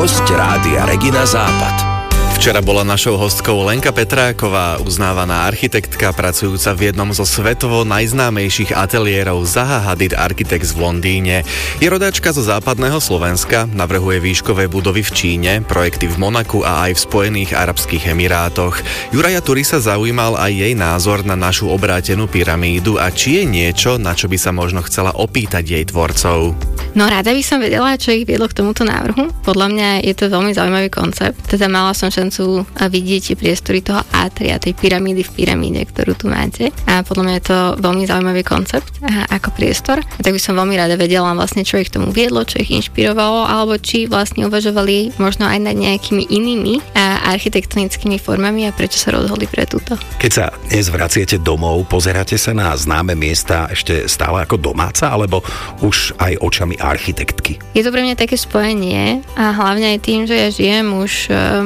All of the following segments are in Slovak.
Hosť Rádia Regina Západ. Včera bola našou hostkou Lenka Petráková, uznávaná architektka, pracujúca v jednom zo svetovo najznámejších ateliérov Zaha Hadid Architects v Londýne. Je rodáčka zo západného Slovenska, navrhuje výškové budovy v Číne, projekty v Monaku a aj v Spojených arabských emirátoch. Juraja Turi sa zaujímal aj jej názor na našu obrátenú pyramídu a či je niečo, na čo by sa možno chcela opýtať jej tvorcov. No rada by som vedela, čo ich viedlo k tomuto návrhu. Podľa mňa je to veľmi zaujímavý koncept. Teda mala som šancu vidieť tie priestory toho atria, tej pyramídy v pyramíde, ktorú tu máte. A podľa mňa je to veľmi zaujímavý koncept ako priestor. A tak by som veľmi rada vedela vlastne, čo ich k tomu viedlo, čo ich inšpirovalo, alebo či vlastne uvažovali možno aj nad nejakými inými architektonickými formami a prečo sa rozhodli pre túto. Keď sa dnes vraciate domov, pozeráte sa na známe miesta ešte stále ako domáca, alebo už aj očami architektky? Je to pre mňa také spojenie a hlavne aj tým, že ja žijem už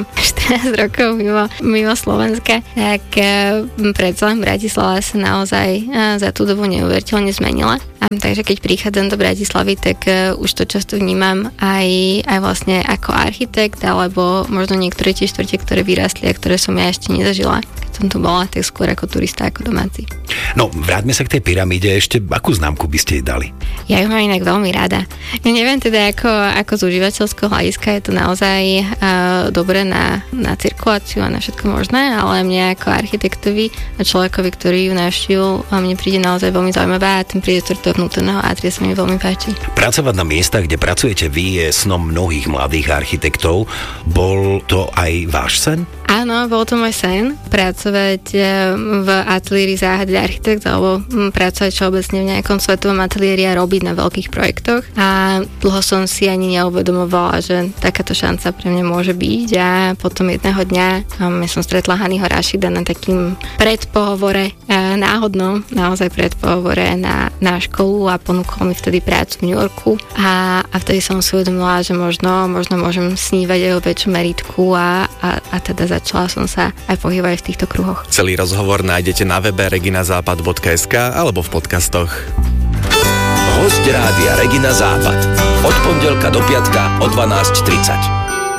14 rokov mimo Slovenska, tak predsa len Bratislava sa naozaj za tú dobu neuveriteľne zmenila. Takže keď prichádzam do Bratislavy, tak už to často vnímam aj vlastne ako architekt, alebo možno niektoré tie štvrte, ktoré vyrastli a ktoré som ja ešte nezažila. Keď som tu bola, tak skôr ako turista, ako domáci. No, vráťme sa k tej pyramíde, ešte akú známku by ste jej dali? Ja ju mám inak veľmi rada. Ja neviem teda, ako z užívateľského hľadiska je to naozaj dobré na cirkuláciu a na všetko možné, ale mne ako architektovi a človekovi, ktorý ju navštívil, mne príde naozaj veľmi zaujímavá a ten priestor toho vnútorného atria sa mi veľmi páči. Pracovať na miestach, kde pracujete vy, je snom mnohých mladých architektov. Bol to aj váš sen? Áno, bol to môj sen, pracovať v ateliéri Zaha Hadid Architects alebo pracovať všeobecne v nejakom svetovom ateliéri a robiť na veľkých projektoch. A dlho som si ani neuvedomovala, že takáto šanca pre mňa môže byť a potom jedného dňa ja som stretla Hanyho Rašida na takým predpohovore, náhodnom, naozaj predpohovore na školu a ponúkol mi vtedy prácu v New Yorku a vtedy som si uvedomila, že možno môžem snívať aj o väčšom meritku a teda začala som sa aj pohybovať v týchto kruhoch. Celý rozhovor nájdete na webe reginazápad.sk alebo v podcastoch. Hosť Rádia Regina Západ. Od pondelka do piatka o 12:30.